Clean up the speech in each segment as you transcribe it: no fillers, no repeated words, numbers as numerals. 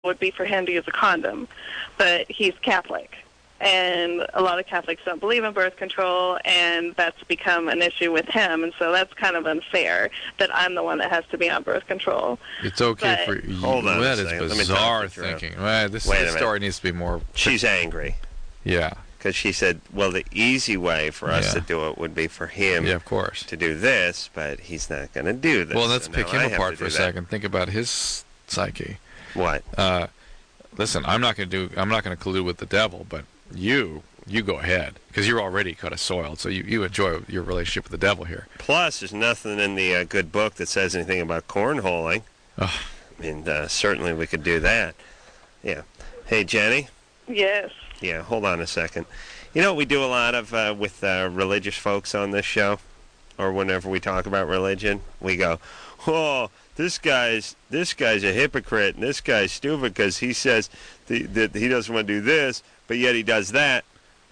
would be for him to use a condom, but he's Catholic. And a lot of Catholics don't believe in birth control, and that's become an issue with him. And so that's kind of unfair that I'm the one that has to be on birth control. It's okay for you. Hold on That a is second. Let me bizarre talk to Drew. thinking. Well, this Wait a minute. story needs to be more. She's angry Yeah. because she said, well, the easy way for us Yeah. to do it would be for him Yeah, of course. to do this, but he's not going to do this. Well, let's so pick now I him have apart to for a do that. second. Think about his psyche. What? Listen, I'm not going to collude with the devil, but you go ahead because you're already kind of soiled. So you enjoy your relationship with the devil here. Plus, there's nothing in the good book that says anything about cornholing. Ugh. I mean, certainly we could do that. Yeah. Hey, Jenny? Yes. Yeah, hold on a second. You know what we do a lot of with religious folks on this show, or whenever we talk about religion? We go, oh, this guy's a hypocrite, and this guy's stupid because he says that he doesn't want to do this, but yet he does that.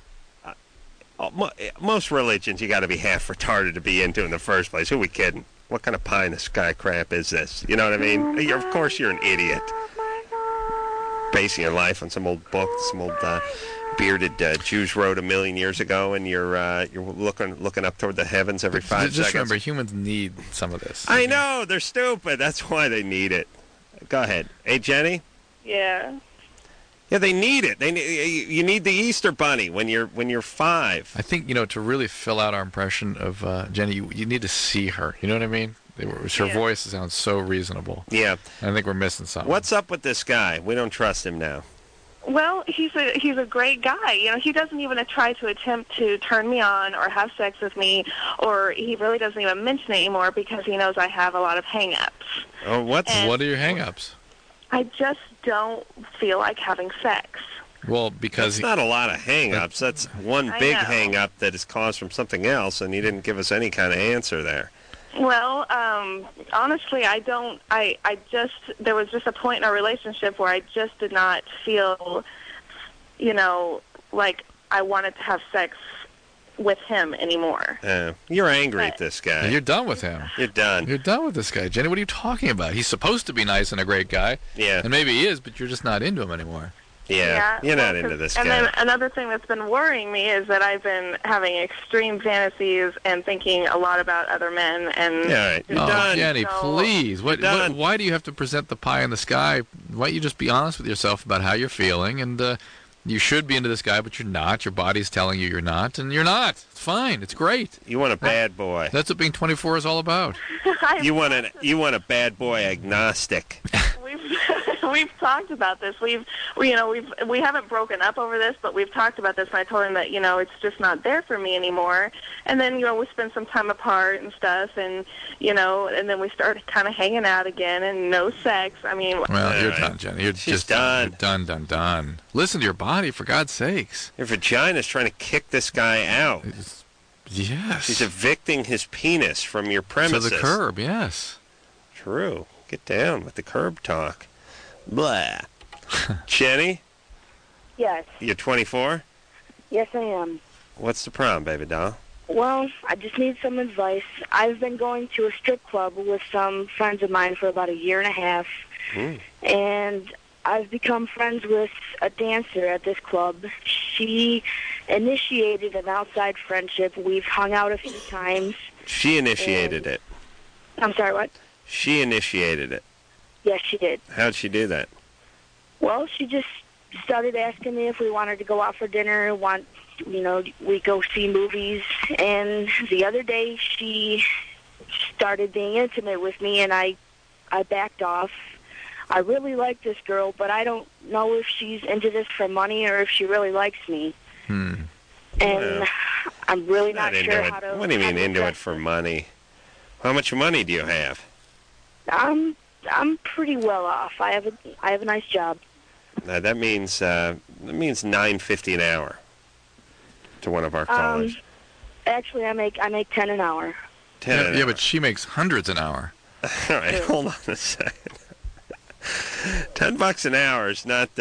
Most religions you got to be half retarded to be into in the first place. Who are we kidding? What kind of pie in the sky crap is this? You know what I mean? Of course you're an idiot. Basing your life on some old book, some old bearded Jews wrote 1,000,000 years ago, and you're looking up toward the heavens every 5 Just seconds. remember, humans need some of this. I know, they're stupid. That's why they need it. Go ahead. Hey, Jenny? Yeah. Yeah, they need it. You need the Easter Bunny when you're 5. I think, to really fill out our impression of Jenny, you need to see her. You know what I mean? Her voice sounds so reasonable. Yeah. I think we're missing something. What's up with this guy? We don't trust him now. Well, he's a great guy. He doesn't even try to attempt to turn me on or have sex with me, or he really doesn't even mention it anymore because he knows I have a lot of hang-ups. Oh, what are your hang-ups? I just don't feel like having sex. Well, because that's not a lot of hang-ups. That's one big hang-up that is caused from something else, and you didn't give us any kind of answer there. Well, honestly, there was just a point in our relationship where I just did not feel, like I wanted to have sex with him anymore. You're angry at this guy. You're done with him. You're done. You're done with this guy. Jenny, what are you talking about? He's supposed to be nice and a great guy. Yeah. And maybe he is, but you're just not into him anymore. Yeah, you're not into this guy. And then another thing that's been worrying me is that I've been having extreme fantasies and thinking a lot about other men. And all right, you're done. Jenny, please. Why do you have to present the pie in the sky? Why don't you just be honest with yourself about how you're feeling? And you should be into this guy, but you're not. Your body's telling you you're not, and you're not. It's fine. It's great. You want a bad boy. That's what being 24 is all about. You want a bad boy agnostic. We've talked about this. We haven't broken up over this, but we've talked about this. And I told him that it's just not there for me anymore. And then we spent some time apart and stuff, and and then we started kind of hanging out again, and no sex. I mean, well, you're done, Jenny. You're She's just done. You're done. Listen to your body, for God's sakes. Your vagina's trying to kick this guy out. Yes. She's evicting his penis from your premises. To the curb, yes. True. Get down with the curb talk. Blah. Jenny? Yes. You're 24? Yes, I am. What's the problem, baby doll? Well, I just need some advice. I've been going to a strip club with some friends of mine for about 1.5 years, and I've become friends with a dancer at this club. She initiated an outside friendship. We've hung out a few times. She initiated it. I'm sorry, what? She initiated it. Yes, she did. How'd she do that? Well, she just started asking me if we wanted to go out for dinner, we go see movies, and the other day she started being intimate with me, and I backed off. I really like this girl, but I don't know if she's into this for money or if she really likes me. And I'm really not sure how to... What do you mean into it for money? How much money do you have? I'm pretty well off. I have a nice job. That means $9.50 an hour to one of our callers. Actually, I make 10 an hour. 10 an hour. Yeah, but she makes hundreds an hour. All right, hold on a second. $10 an hour is not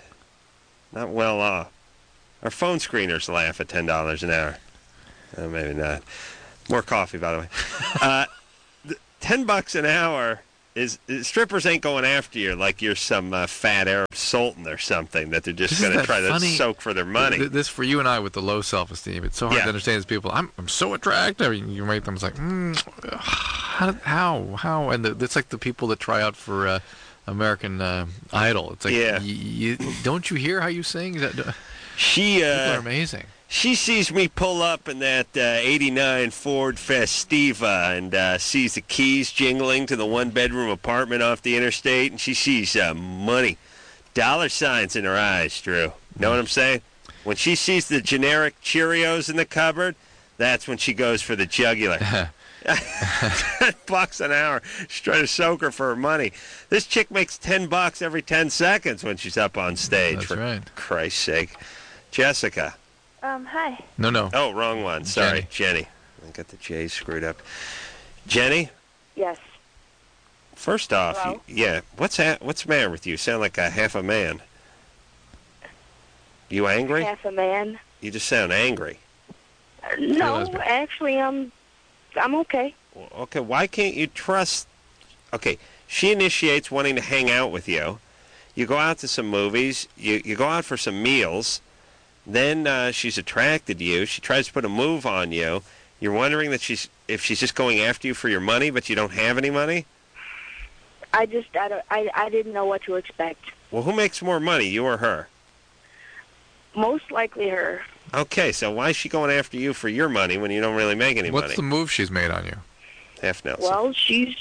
well off. Our phone screeners laugh at $10 an hour. Maybe not. More coffee, by the way. $10 an hour strippers ain't going after you like you're some fat Arab sultan or something that they're just going to try to soak for their money. This for you and I with the low self-esteem. It's so hard to understand these people. I'm so attractive. You make them like, how? And it's like the people that try out for American Idol. It's like, don't you hear how you sing? People are amazing. She sees me pull up in that 89 Ford Festiva and sees the keys jingling to the one-bedroom apartment off the interstate, and she sees money, dollar signs in her eyes, Drew. Know what I'm saying? When she sees the generic Cheerios in the cupboard, that's when she goes for the jugular. $10 an hour. She's trying to soak her for her money. This chick makes $10 every 10 seconds when she's up on stage. That's for right. Christ's sake. Jessica. Hi. No. Oh, wrong one. Sorry, Jenny. I got the J's screwed up. Jenny? Yes. First off, Hello? what's the matter with you? You sound like a half a man. You angry? Half a man? You just sound angry. No, actually, I'm okay. Okay, why can't you trust... Okay, she initiates wanting to hang out with you. You go out to some movies. You go out for some meals. Then she's attracted to you. She tries to put a move on you. You're wondering that if she's just going after you for your money, but you don't have any money? I didn't know what to expect. Well, who makes more money, you or her? Most likely her. Okay, so why is she going after you for your money when you don't really make any money? What's the move she's made on you? Half Nelson. Well, she's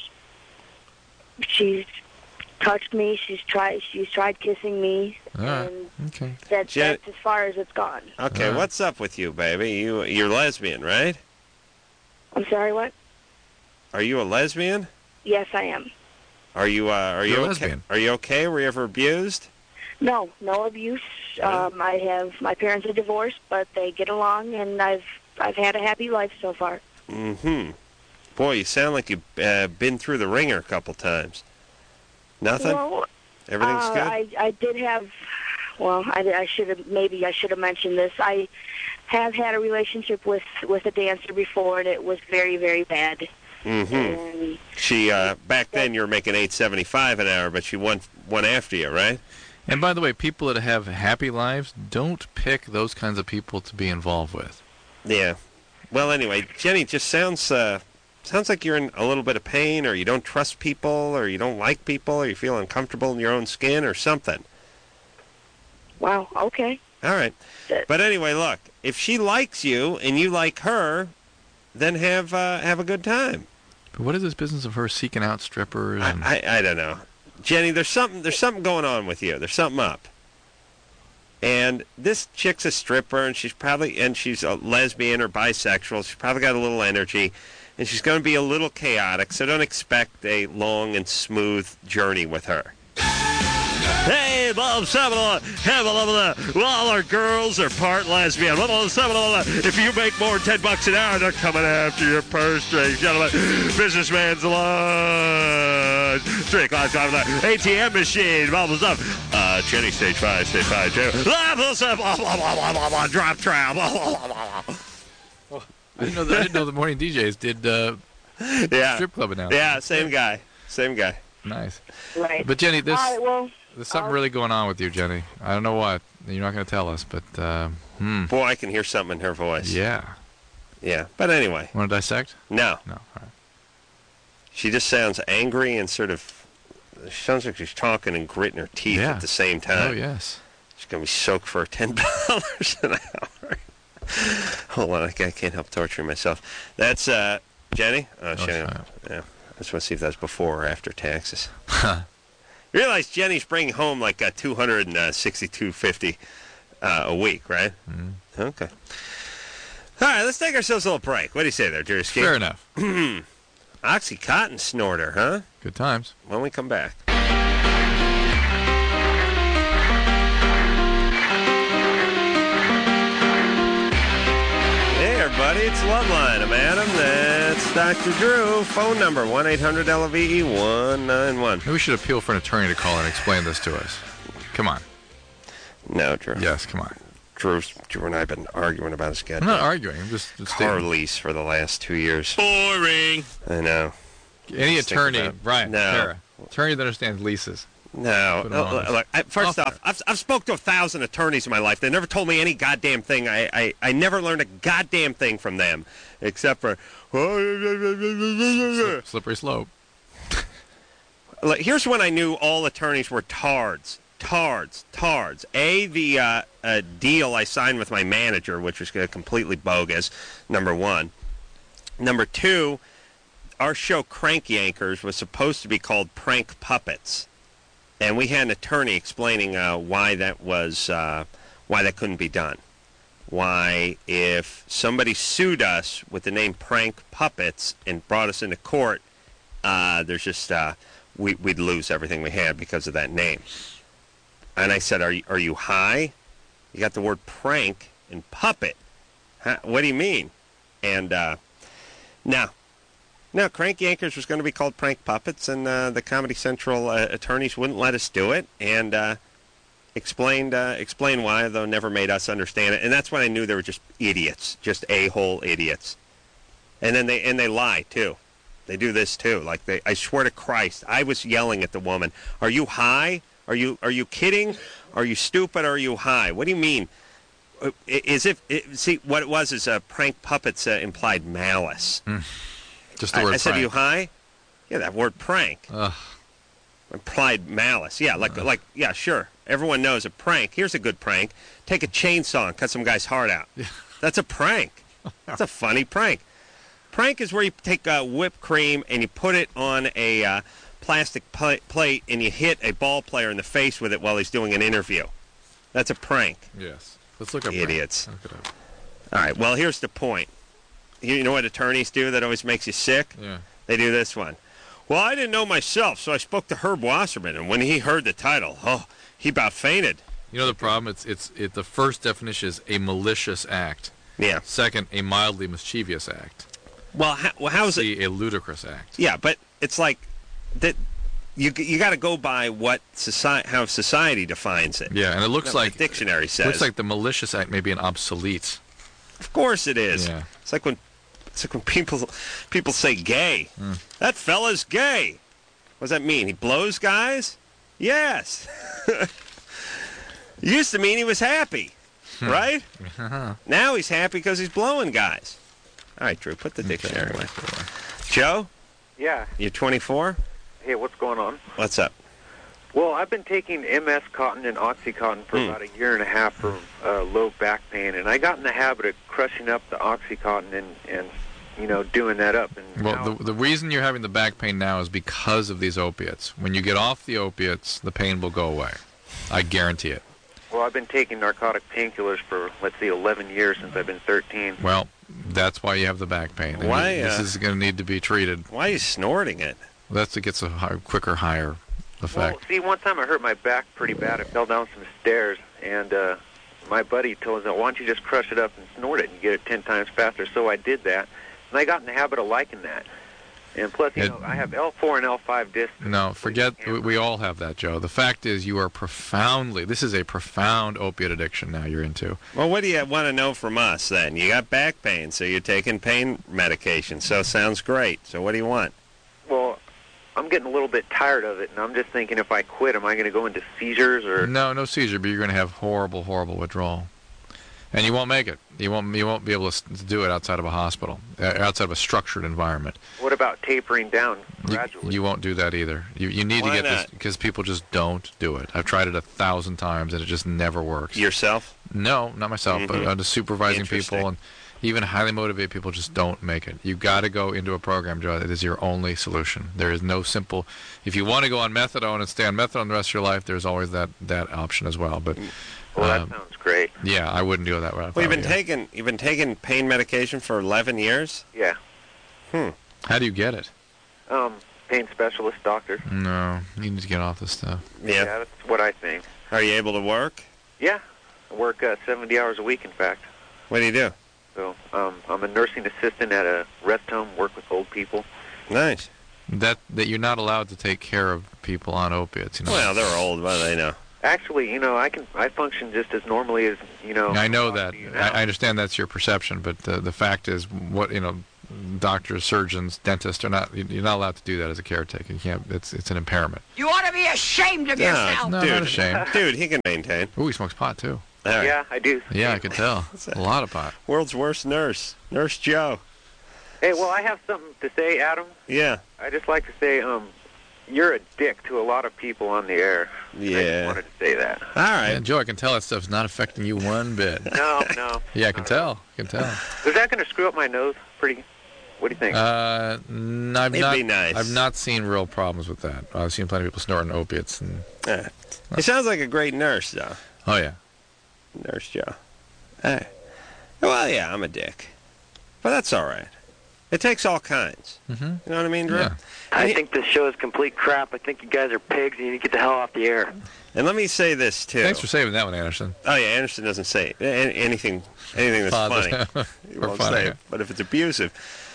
touched me. She's tried kissing me. And okay. That's as far as it's gone. Okay, what's up with you, baby? You're lesbian, right? I'm sorry, what? Are you a lesbian? Yes, I am. Are you okay? Lesbian. Are you okay? Were you ever abused? No abuse. My parents are divorced, but they get along, and I've had a happy life so far. Mm-hmm. Boy, you sound like you've been through the ringer a couple times. Nothing? Well, everything's good? I did have, I should have mentioned this. I have had a relationship with a dancer before, and it was very, very bad. Mm-hmm. And she, back then you were making $8.75 an hour, but she won after you, right? And by the way, people that have happy lives, don't pick those kinds of people to be involved with. Yeah. Well, anyway, Jenny, just sounds like you're in a little bit of pain, or you don't trust people, or you don't like people, or you feel uncomfortable in your own skin, or something. Wow, okay. All right. But anyway, look, if she likes you and you like her, then have a good time. But what is this business of her seeking out strippers? And... I don't know. Jenny, there's something going on with you. There's something up. And this chick's a stripper, and she's a lesbian or bisexual. She's probably got a little energy. And she's going to be a little chaotic, so don't expect a long and smooth journey with her. Hey, Bob Sabala, all our girls are part lesbian. If you make more than $10 an hour, they're coming after your purse strings. Gentlemen, businessman's lunch. Drink, ATM machine, blah, blah, blah. Jenny, stage 5, drop trowel, I didn't know the morning DJs did strip club announcements. Yeah, same guy. Nice. Right. But Jenny, there's Well, something really going on with you, Jenny. I don't know what. You're not going to tell us, but... Boy, I can hear something in her voice. Yeah. Yeah, but anyway. Want to dissect? No. No, all right. She just sounds angry and sort of... She sounds like she's talking and gritting her teeth at the same time. Oh, yes. She's going to be soaked for $10 an hour. Hold on, I can't help torturing myself. That's Jenny? Oh, Jenny. Yeah. I just want to see if that's before or after taxes. You realize Jenny's bringing home like $262.50 a week, right? Mm-hmm. Okay. All right, let's take ourselves a little break. What do you say there, Jerry Ski? Fair enough. Oxycontin snorter, huh? Good times. When we come back. Hey, everybody, it's Loveline. I'm Adam. That's Dr. Drew. Phone number, 1-800-LOVE-191. Maybe we should appeal for an attorney to call and explain this to us. Come on. No, Drew. Yes, come on. Drew and I have been arguing about his goddamn I'm not arguing. I'm just car lease for the last 2 years. Boring. I know. Any attorney, Brian, No. Sarah, attorney that understands leases. No. Put it on. Look, first off, I've spoke to 1,000 attorneys in my life. They never told me any goddamn thing. I never learned a goddamn thing from them, except for Slippery slope. Like, here's when I knew all attorneys were tards. The deal I signed with my manager, which was completely bogus, number one. Number two, our show Crank Yankers was supposed to be called Prank Puppets. And we had an attorney explaining why that couldn't be done. Why, if somebody sued us with the name Prank Puppets and brought us into court, there's just we'd lose everything we had because of that name. And I said, "Are you high? You got the word prank and puppet. Huh? What do you mean?" And no, Crank Yankers was going to be called Prank Puppets, and the Comedy Central attorneys wouldn't let us do it, and explained why, though never made us understand it. And that's when I knew they were just idiots, just a-hole idiots. And then they lie too. They do this too. Like I swear to Christ, I was yelling at the woman, "Are you high? Are you kidding? Are you stupid? Or are you high? What do you mean?" See, what it was is Prank Puppets implied malice. Just the word I said, prank. "Are you high?" Yeah, that word prank. Implied malice. Yeah, yeah, sure. Everyone knows a prank. Here's a good prank. Take a chainsaw and cut some guy's heart out. That's a prank. That's a funny prank. Prank is where you take whipped cream and you put it on a plastic plate and you hit a ball player in the face with it while he's doing an interview. That's a prank. Yes. Let's look up idiots. Look it up. All right, well, here's the point. You know what attorneys do that always makes you sick? Yeah. They do this one. "Well, I didn't know myself, so I spoke to Herb Wasserman, and when he heard the title, he about fainted." You know the problem? It's the first definition is a malicious act. Yeah. Second, a mildly mischievous act. Well, how's it? C, a ludicrous act. Yeah, but it's like that. You got to go by what how society defines it. Yeah, and it looks like the dictionary says. Looks like the malicious act may be an obsolete. Of course it is. Yeah. It's like when people say gay. That fella's gay. What does that mean? He blows guys? Yes. It used to mean he was happy, right? Now he's happy because he's blowing guys. All right, Drew, put the dictionary away. Joe? Yeah. You're 24? Hey, what's going on? What's up? Well, I've been taking MS Cotton and OxyContin for about a year and a half for low back pain, and I got in the habit of crushing up the OxyContin and doing that up. And well, the reason you're having the back pain now is because of these opiates. When you get off the opiates, the pain will go away. I guarantee it. Well, I've been taking narcotic painkillers for, let's see, 11 years since I've been 13. Well, that's why you have the back pain. And Why? This is going to need to be treated. Why are you snorting it? That's it gets a quicker, higher effect. Well, see, one time I hurt my back pretty bad. I fell down some stairs, and my buddy told me, "Why don't you just crush it up and snort it and get it 10 times faster?" So I did that, and I got in the habit of liking that. And plus, I have L4 and L5 discs. No, forget, we all have that, Joe. The fact is you are this is a profound opiate addiction now you're into. Well, what do you want to know from us, then? You got back pain, so you're taking pain medication, so sounds great. So what do you want? Well, I'm getting a little bit tired of it, and I'm just thinking if I quit, am I going to go into seizures or... No seizure, but you're going to have horrible, horrible withdrawal. And you won't make it. You won't be able to do it outside of a hospital, outside of a structured environment. What about tapering down gradually? You won't do that either. You need to get this because people just don't do it. I've tried it 1,000 times and it just never works. Yourself? No, not myself, but just supervising people and even highly motivated people just don't make it. You've got to go into a program, Joe. It is your only solution. There is no simple... If you want to go on methadone and stay on methadone the rest of your life, there's always that option as well. But well, that sounds great. Yeah, I wouldn't do that. Well, you've been taking pain medication for 11 years? Yeah. How do you get it? Pain specialist, doctor. No, you need to get off this stuff. Yeah, that's what I think. Are you able to work? Yeah, I work 70 hours a week, in fact. What do you do? So I'm a nursing assistant at a rest home, work with old people. Nice. That you're not allowed to take care of people on opiates. Well, they're old, but they know. Actually, I function just as normally as I know that. I understand that's your perception, but the fact is, doctors, surgeons, dentists are not. You're not allowed to do that as a caretaker. You can't. It's an impairment. You ought to be ashamed of yourself. No, dude, not ashamed. Dude, he can maintain. Ooh, he smokes pot too. All right. Yeah, I do. Yeah, I can tell. A lot of pot. World's worst nurse, Nurse Joe. Hey, well, I have something to say, Adam. Yeah. I just like to say, you're a dick to a lot of people on the air. Yeah. I just wanted to say that. All right. Yeah, Joe, I can tell that stuff's not affecting you one bit. No. Yeah, I can tell. I can tell. Is that going to screw up my nose pretty? What do you think? It'd be nice. I've not seen real problems with that. I've seen plenty of people snorting opiates. And He sounds like a great nurse, though. oh yeah, Nurse Joe. Hey. Well, yeah, I'm a dick. But that's all right. It takes all kinds. Mm-hmm. You know what I mean, Drew? Yeah. I think this show is complete crap. I think you guys are pigs and you need to get the hell off the air. And let me say this, too. Thanks for saving that one, Anderson. Oh, yeah, Anderson doesn't say anything that's funny. He Or won't funny, say yeah. it. But if it's abusive.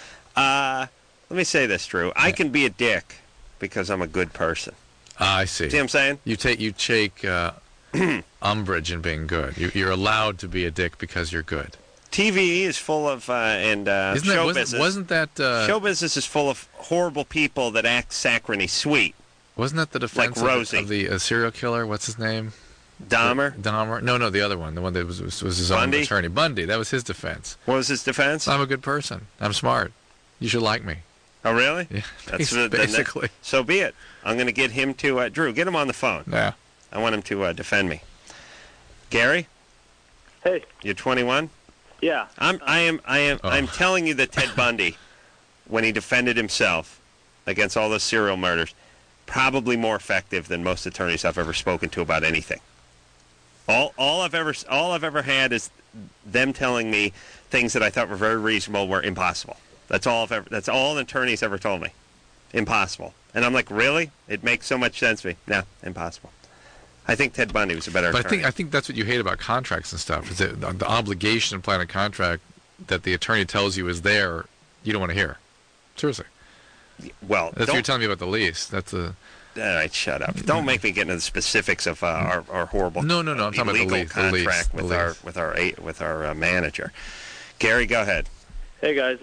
Let me say this, Drew. I can be a dick because I'm a good person. I see. See what I'm saying? You take umbrage in being good. You're allowed to be a dick because you're good. TV is full of, show business. Wasn't that show business is full of horrible people that act saccharine sweet. Wasn't that the defense Like Rosie. of the serial killer? What's his name? Dahmer? Dahmer? No, the other one. The one that was his Bundy? own attorney. Bundy. That was his defense. What was his defense? I'm a good person. I'm smart. You should like me. Oh, really? Yeah, That's basically. So be it. I'm going to get him to, Drew, get him on the phone. Yeah. I want him to defend me. Gary? Hey. You're 21? Yeah. I'm telling you that Ted Bundy, when he defended himself against all those serial murders, probably more effective than most attorneys I've ever spoken to about anything. All I've ever had is them telling me things that I thought were very reasonable were impossible. That's all an attorney's ever told me. Impossible. And I'm like, really? It makes so much sense to me. No, impossible. I think Ted Bundy was a better attorney. But I think that's what you hate about contracts and stuff, is that the obligation to plan a contract that the attorney tells you is there, you don't want to hear. Seriously. Well, that's what you're telling me about the lease. That's a... All right, shut up. Don't make me get into the specifics of our horrible No, I'm talking about the lease. contract with our manager. Gary, go ahead. Hey, guys.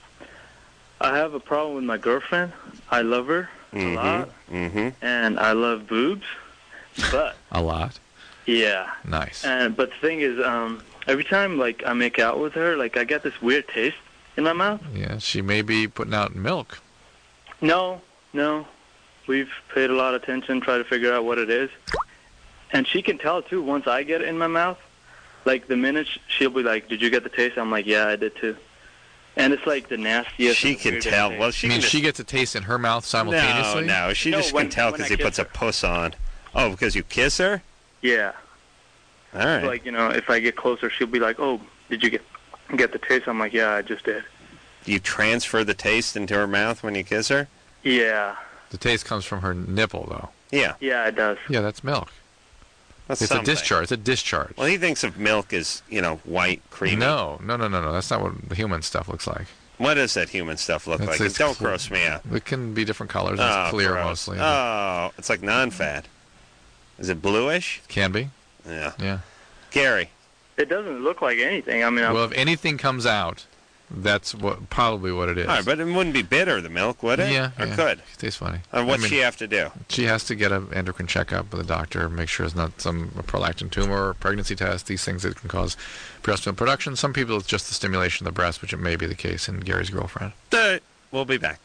I have a problem with my girlfriend. I love her a lot, and I love boobs, but... A lot? Yeah. Nice. But the thing is, every time, like, I make out with her, like, I get this weird taste in my mouth. Yeah, she may be putting out milk. No. We've paid a lot of attention, try to figure out what it is. And she can tell, too, once I get it in my mouth. Like, the minute she'll be like, did you get the taste? I'm like, yeah, I did, too. And it's like the nastiest. She can tell. Well, she gets a taste in her mouth simultaneously? No, she just can tell because he puts a puss on. Oh, because you kiss her? Yeah. All right. Like, if I get closer, she'll be like, oh, did you get the taste? I'm like, yeah, I just did. You transfer the taste into her mouth when you kiss her? Yeah. The taste comes from her nipple, though. Yeah. Yeah, it does. Yeah, that's milk. That's it's something. a discharge. It's a discharge. Well, he thinks of milk as, white, creamy. No. That's not what the human stuff looks like. What does that human stuff look like? Don't gross me out. It can be different colors. It's clear mostly. Oh, it's like non-fat. Is it bluish? Can be. Yeah. Gary. It doesn't look like anything. I mean, well, if anything comes out, that's probably what it is. All right, but it wouldn't be bitter, the milk, would it? Yeah. Or could? It tastes funny. And what's she have to do? She has to get an endocrine checkup with a doctor, make sure it's not some prolactin tumor or pregnancy test, these things that can cause breast milk production. Some people, it's just the stimulation of the breast, which it may be the case in Gary's girlfriend. We'll be back.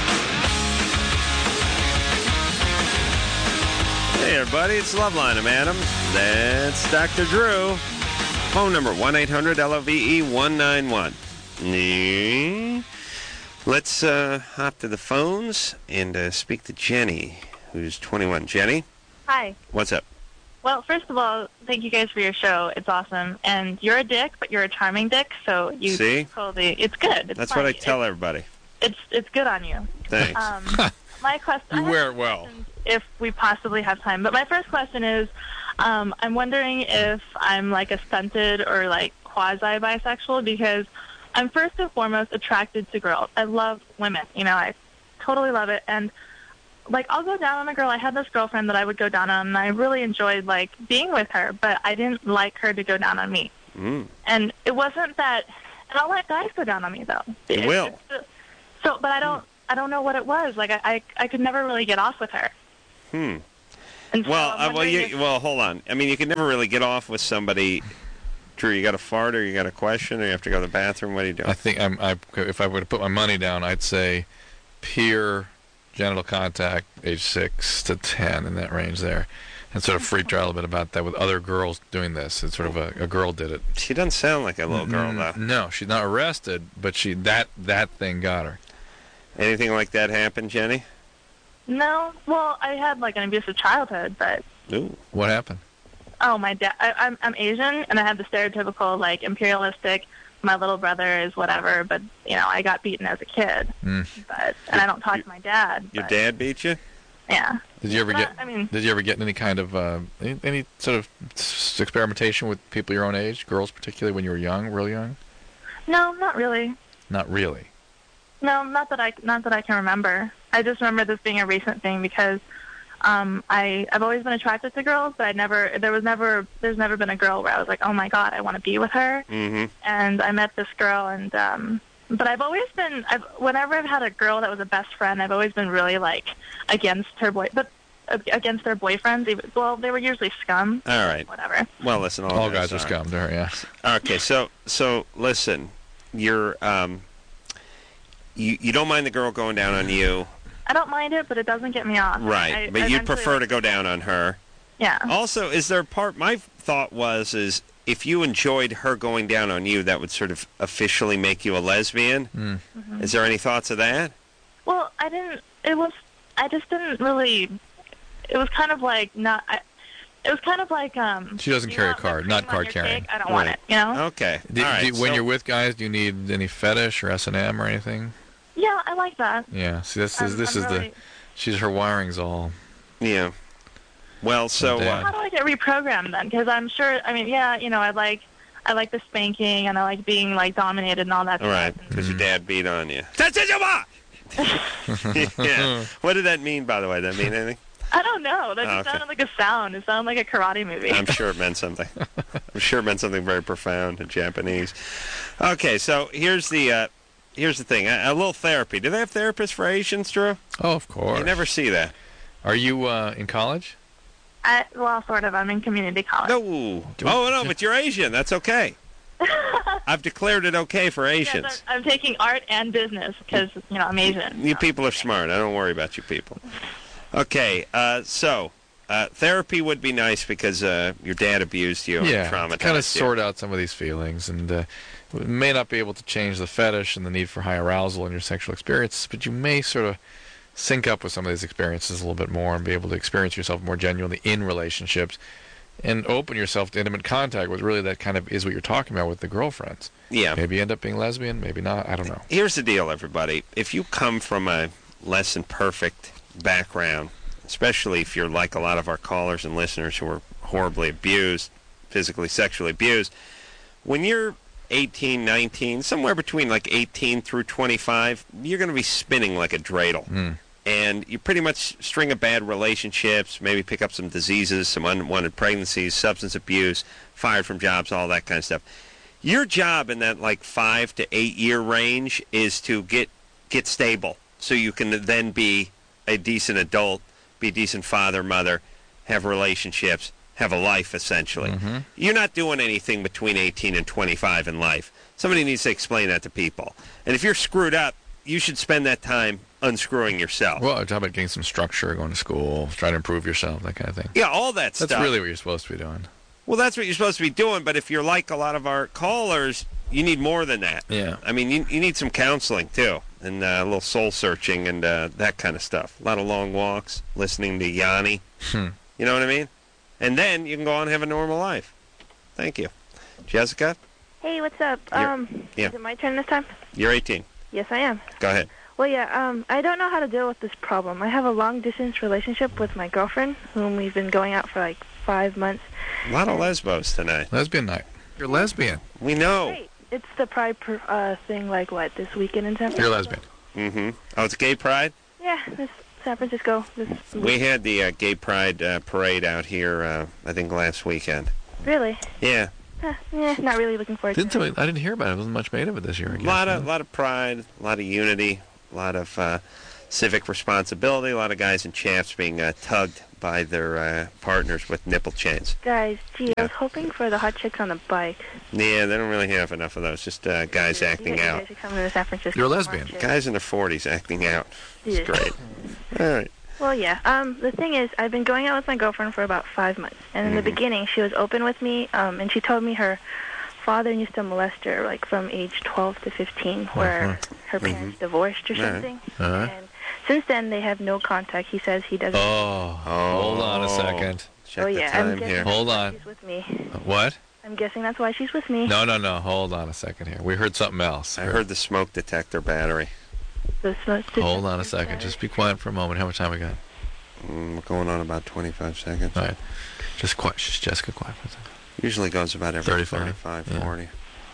Hey, everybody, it's Loveline. I'm Adam. That's Dr. Drew. Phone number, 1-800-LOVE-191. Let's hop to the phones and speak to Jenny, who's 21. Jenny? Hi. What's up? Well, first of all, thank you guys for your show. It's awesome. And you're a dick, but you're a charming dick, so you See? totally... It's good. It's That's funny. what I tell everybody. It's good on you. Thanks. My question... You wear it well. If we possibly have time. But my first question is, I'm wondering if I'm like a stunted or like quasi-bisexual, because I'm first and foremost attracted to girls. I love women. I totally love it. And like, I'll go down on a girl. I had this girlfriend that I would go down on, and I really enjoyed like being with her, but I didn't like her to go down on me. And it wasn't that And I'll let guys go down on me, though. You will. But I don't know what it was. Like, I could never really get off with her. Hmm. And so Well, hold on. I mean, you can never really get off with somebody. Drew, you got a fart, or you got a question, or you have to go to the bathroom? What are you doing? I think if I were to put my money down, I'd say peer genital contact, age 6 to 10, in that range there. And sort of freaked her out a little bit about that with other girls doing this. It's sort of a girl did it. She doesn't sound like a little girl, though. No, she's not arrested, but that thing got her. Anything like that happen, Jenny? No. Well, I had, like, an abusive childhood, but... Ooh. What happened? Oh, my dad. I'm Asian, and I had the stereotypical, like, imperialistic, my little brother is whatever, but, I got beaten as a kid. And I don't talk to my dad. Your dad beat you? Yeah. Did you ever get any kind of any sort of experimentation with people your own age, girls particularly, when you were young, real young? No, not really. Not really. No, not that I can remember. I just remember this being a recent thing because I've always been attracted to girls, but there's never been a girl where I was like, oh my God, I want to be with her. Mm-hmm. And I met this girl, and but I've always been, whenever I've had a girl that was a best friend, I've always been really like against their boyfriends. Well, they were usually scum. All right. Whatever. Well, listen, all guys are scum to her, yeah. Okay, so listen, you're you don't mind the girl going down on you. I don't mind it, but it doesn't get me off. Right, but you'd prefer to go down on her. Yeah. Also, is there my thought is if you enjoyed her going down on you, that would sort of officially make you a lesbian. Mm-hmm. Is there any thoughts of that? Well, I just didn't really. It was kind of like not. It was kind of like She doesn't carry a card, not card carrying. Cake, I don't want it. Okay. When you're with guys, do you need any fetish or S&M or anything? Yeah, I like that. Yeah. See, she's her wiring's all. Yeah. Well, so how do I get reprogrammed then? Because I'm sure. I mean, yeah, I like the spanking and I like being like dominated and all that. All right, because your dad beat on you. Yeah. What did that mean, by the way? Did that mean anything? I don't know. That just sounded like a sound. It sounded like a karate movie. I'm sure it meant something. I'm sure it meant something very profound in Japanese. Okay, so here's the thing. A little therapy. Do they have therapists for Asians, Drew? Oh, of course. You never see that. Are you in college? Well, sort of. I'm in community college. No. No, but you're Asian. That's okay. I've declared it okay for Asians. Yes, I'm taking art and business because, I'm Asian. You people are smart. I don't worry about you people. Okay, so therapy would be nice because your dad abused you and traumatized you. Kind of sort out some of these feelings, and may not be able to change the fetish and the need for high arousal in your sexual experiences, but you may sort of sync up with some of these experiences a little bit more and be able to experience yourself more genuinely in relationships and open yourself to intimate contact with really that kind of is what you're talking about with the girlfriends. Yeah. Maybe end up being lesbian, maybe not, I don't know. Here's the deal, everybody. If you come from a less than perfect background, especially if you're like a lot of our callers and listeners who were horribly abused, physically, sexually abused, when you're 18, 19, somewhere between like 18 through 25, you're going to be spinning like a dreidel. And you pretty much string of bad relationships, maybe pick up some diseases, some unwanted pregnancies, substance abuse, fired from jobs, all that kind of stuff. Your job in that like 5 to 8 year range is to get stable so you can then be a decent adult, be a decent father, mother, have relationships, have a life, essentially. Mm-hmm. You're not doing anything between 18 and 25 in life. Somebody needs to explain that to people. And if you're screwed up, you should spend that time unscrewing yourself. Well, talk about getting some structure, going to school, trying to improve yourself, that kind of thing. Yeah, all that stuff. That's really what you're supposed to be doing. Well, that's what you're supposed to be doing, but if you're like a lot of our callers, you need more than that. Yeah. I mean, you need some counseling, too, and a little soul-searching and that kind of stuff. A lot of long walks, listening to Yanni. You know what I mean? And then you can go on and have a normal life. Thank you. Jessica? Hey, what's up? Is it my turn this time? You're 18. Yes, I am. Go ahead. Well, yeah, I don't know how to deal with this problem. I have a long-distance relationship with my girlfriend, whom we've been going out for like 5 months. A lot of lesbos tonight. Lesbian night. You're lesbian. We know. Great. It's the Pride thing, like, what, this weekend in San Francisco? You're lesbian. Mm-hmm. Oh, it's Gay Pride? Yeah, this San Francisco. We had the Gay Pride parade out here, I think, last weekend. Really? Yeah. Not really looking forward to it. I didn't hear about it. There wasn't much made of it this year, I guess. A lot of pride, a lot of unity, a lot of civic responsibility, a lot of guys in chaps being tugged by their partners with nipple chains. Guys, gee, Yeah. I was hoping for the hot chicks on the bike. Yeah, they don't really have enough of those. Just guys acting out. You guys are coming to San Francisco. You're a lesbian. Guys in their 40s acting out. Yeah. It's great. All right. Well, yeah. The thing is, I've been going out with my girlfriend for about 5 months, and in the beginning, she was open with me, and she told me her father used to molest her, like from age 12 to 15, where her parents divorced or something. And since then, they have no contact. He says he doesn't. Hold on a second. Check Oh, the yeah, time I'm guessing here. Hold that's why on. she's with me. What? I'm guessing that's why she's with me. No. Hold on a second here. We heard something else. I heard the smoke detector battery. The smoke Hold on a detector second. battery. Just be quiet for a moment. How much time we got? We're going on about 25 seconds. All right. Just quiet. Just Jessica, quiet for a second. Usually goes about every 35, 35 yeah. 40.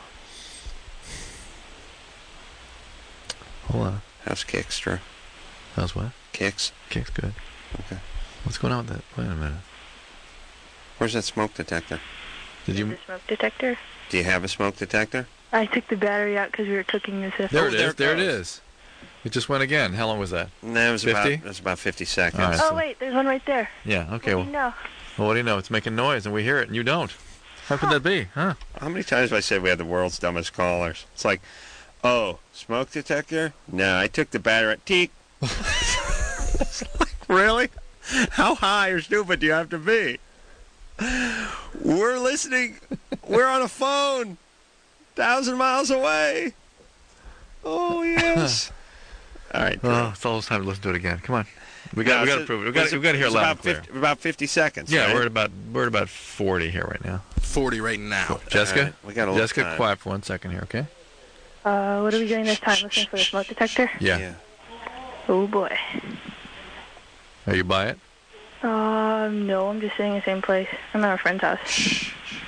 Hold on. How's kicks, Drew? How's what? Kicks? Kicks good. Okay. What's going on with that? Wait a minute. Where's that smoke detector? Did you? The smoke detector. Do you have a smoke detector? I took the battery out because we were cooking this. There it there is. There it goes. is. It just went again. How long was that? No, it was 50? about 50 seconds. All right. Oh wait, there's one right there. Yeah. Okay. What do you know? Well, what do you know? It's making noise, and we hear it, and you don't. How could that be? Huh? How many times have I said we had the world's dumbest callers? It's like, oh, smoke detector? No, I took the battery. Teek. It's like, really? How high or stupid do you have to be? We're listening. We're on a phone. 1,000 miles away. Oh, yes. All right. Oh, it's almost time to listen to it again. Come on. We got to prove it. We got to hear it loud and clear. About 50 seconds. Yeah, right? we're at about 40 here right now. 40 right now. Jessica, All right, we got a little Jessica, time. quiet for 1 second here, okay? What are we doing this time? Listening for the smoke detector? Yeah. Oh boy. Are you by it? No, I'm just sitting in the same place. I'm at a friend's house.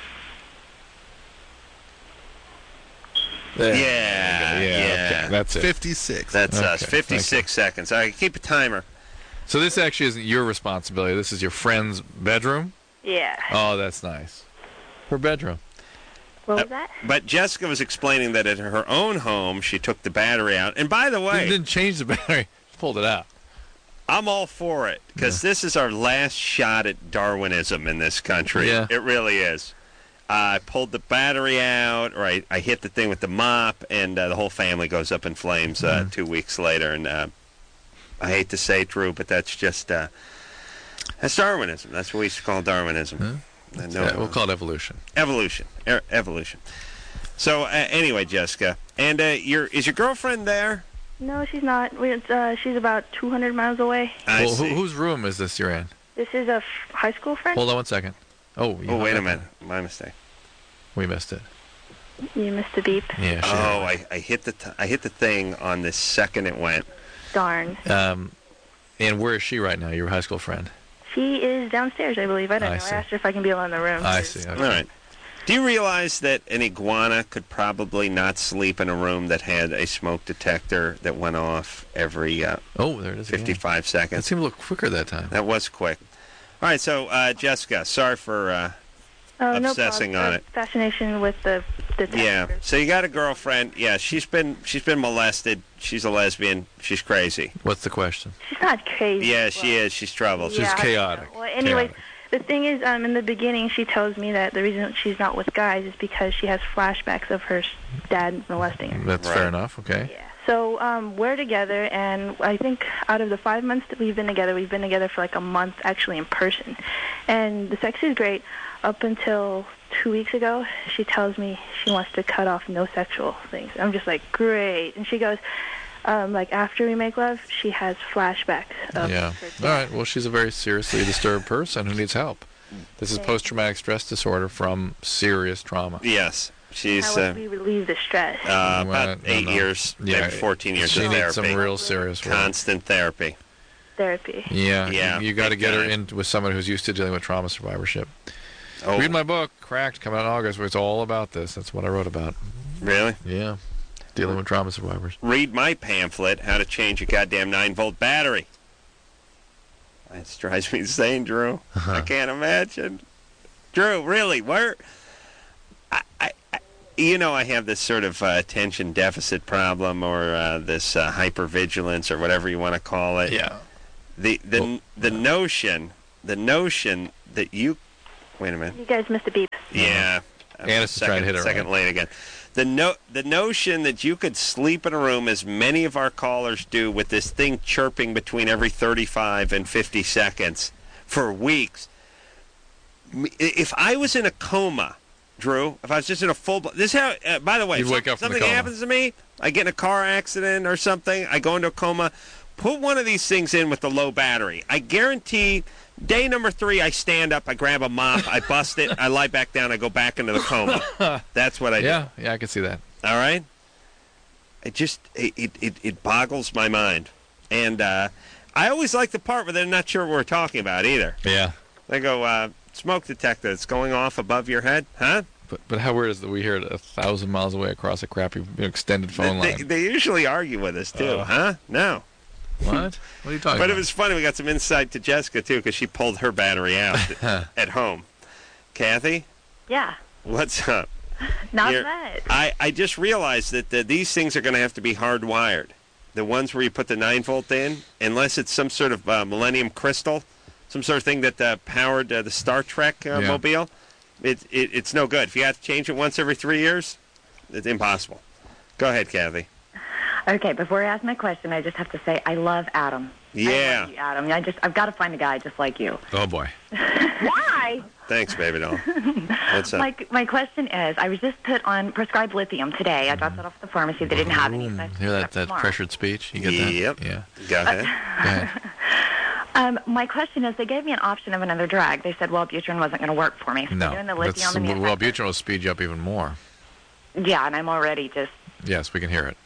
There. Yeah. Okay. That's it. 56. That's Okay, us. 56 seconds. All right, keep a timer. So this actually isn't your responsibility. This is your friend's bedroom? Yeah. Oh, that's nice. Her bedroom. What was that? But Jessica was explaining that at her own home, she took the battery out. And by the You way, didn't change the battery. Just pulled it out. I'm all for it because this is our last shot at Darwinism in this country. Yeah. It really is. I pulled the battery out, or I hit the thing with the mop, and the whole family goes up in flames 2 weeks later. And I hate to say, Drew, but that's just that's Darwinism. That's what we used to call Darwinism. We'll call it evolution. Evolution. Evolution. So anyway, Jessica, and is your girlfriend there? No, she's not. She's about 200 miles away. I Well, see. whose room is this you're in? This is a high school friend. Hold on 1 second. Oh, Oh, wait a minute. My mistake. We missed it. You missed the beep. Yeah, she Oh, I hit the thing on the second it went. Darn. And where is she right now, your high school friend? She is downstairs, I believe. I don't know. see. I asked her if I can be alone in the room. I see. Okay. All right. Do you realize that an iguana could probably not sleep in a room that had a smoke detector that went off every Oh, there it is. again. 55 It seconds? seemed a little quicker that time. That was quick. All right, so Jessica, sorry for obsessing no on problem. it. Fascination with the Yeah. detector. So you got a girlfriend. Yeah, she's been molested. She's a lesbian. She's crazy. What's the question? She's not crazy. Yeah, she is. She's troubled. She's Yeah, chaotic. Well, anyways, Chaotic. the thing is, in the beginning, she tells me that the reason she's not with guys is because she has flashbacks of her dad molesting her. That's Right. fair enough. Okay. Yeah. So we're together, and I think out of the 5 months that we've been together for like a month actually in person. And the sex is great up until 2 weeks ago. She tells me she wants to cut off no sexual things. I'm just like, great. And she goes, like after we make love, she has flashbacks of Yeah. her All right. Well, she's a very seriously disturbed person who needs help. This is post-traumatic stress disorder from serious trauma. Yes. She's How would we relieve the stress? about Well, 8 no. years, Yeah, maybe 14 years She of needs therapy. some real serious work. Constant therapy. Therapy. Yeah. Yeah, You got to big get her time. in with someone who's used to dealing with trauma survivorship. Oh, Read my book, Cracked, coming out in August, where it's all about this. That's what I wrote about. really? Yeah. Dealing with trauma survivors. Read my pamphlet, How to Change a Goddamn 9-Volt Battery. That drives me insane, Drew. I can't imagine. Drew, really, You know, I have this sort of attention deficit problem, or this hypervigilance, or whatever you want to call it. Yeah. The notion that you. Wait a minute. You guys missed a beep. Yeah. Anna's trying to hit it second right. late again. The notion that you could sleep in a room, as many of our callers do, with this thing chirping between every 35 and 50 seconds for weeks. If I was in a coma, Drew, if I was just in a full... This is how, by the way, You'd wake up from the something coma. happens to me, I get in a car accident or something, I go into a coma, put one of these things in with the low battery. I guarantee... Day number 3, I stand up, I grab a mop, I bust it, I lie back down, I go back into the coma. That's what I do. Yeah, I can see that. All right? It boggles my mind. And I always like the part where they're not sure what we're talking about either. Yeah. They go, smoke detector that's going off above your head, huh? But how weird is that we hear it 1,000 miles away across a crappy extended phone line? They usually argue with us, too, huh? No. What? What are you talking But about? it was funny. We got some insight to Jessica, too, because she pulled her battery out at home. Kathy? Yeah. What's up? Not much. I just realized that these things are going to have to be hardwired. The ones where you put the 9-volt in, unless it's some sort of Millennium Crystal, some sort of thing that powered the Star Trek mobile, it's no good. If you have to change it once every 3 years, it's impossible. Go ahead, Kathy. Okay, before I ask my question, I just have to say I love Adam. Yeah. I love you, Adam. I've got to find a guy just like you. Oh, boy. Why? Thanks, baby doll. What's up? My question is, I was just put on prescribed lithium today. I dropped it off at the pharmacy. They didn't have any. So I Hear that tomorrow. pressured speech? You get that? Yep. Yeah. Go ahead. Go ahead. My question is, they gave me an option of another drug. They said Wellbutrin wasn't going to work for me. So No. they're doing the lithium and the Wellbutrin will speed you up even more. Yeah, and I'm already just... Yes, we can hear it.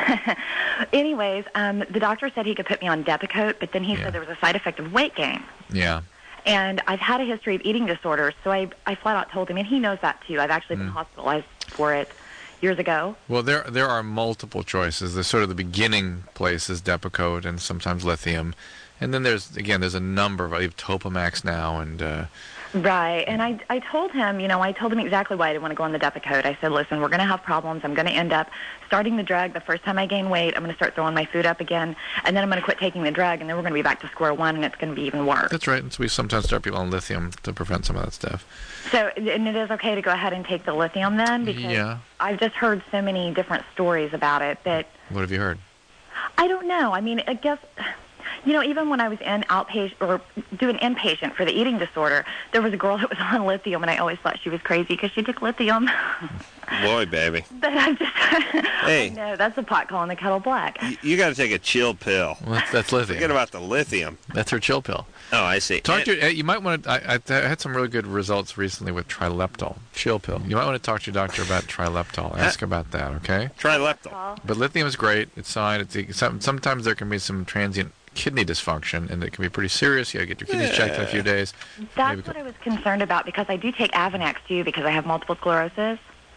Anyways, the doctor said he could put me on Depakote, but then he said there was a side effect of weight gain. Yeah. And I've had a history of eating disorders, so I flat out told him, and he knows that too. I've actually been hospitalized for it years ago. Well, there are multiple choices. There's sort of the beginning place is Depakote and sometimes lithium. And then there's a number of, I have Topamax now and... Right, and I told him, I told him exactly why I didn't want to go on the Depakote. I said, listen, we're going to have problems. I'm going to end up starting the drug. The first time I gain weight, I'm going to start throwing my food up again, and then I'm going to quit taking the drug, and then we're going to be back to square one, and it's going to be even worse. That's right. And so we sometimes start people on lithium to prevent some of that stuff. So, and it is okay to go ahead and take the lithium then? Because I've just heard so many different stories about it that... What have you heard? I don't know. I mean, I guess... even when I was in outpatient or doing inpatient for the eating disorder, there was a girl that was on lithium, and I always thought she was crazy because she took lithium. Boy, baby. But I'm just, hey, no, that's a pot calling the kettle black. You got to take a chill pill. Well, that's lithium. Forget about the lithium. That's her chill pill. Oh, I see. You might want to. I had some really good results recently with Trileptal, chill pill. You might want to talk to your doctor about Trileptal. Ask about that, okay? Trileptal. But lithium is great. It's fine. Sometimes there can be some transient kidney dysfunction, and it can be pretty serious. You got to get your kidneys checked in a few days. That's what I was concerned about, because I do take Avonex too, because I have multiple sclerosis.